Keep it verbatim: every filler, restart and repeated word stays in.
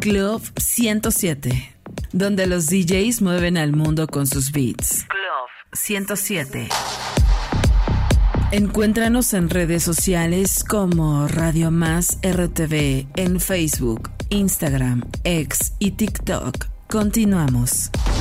Club ciento siete, donde los D Js mueven al mundo con sus beats. Club ciento siete. Encuéntranos en redes sociales como Radio Más R T V en Facebook, Instagram, X y TikTok. Continuamos.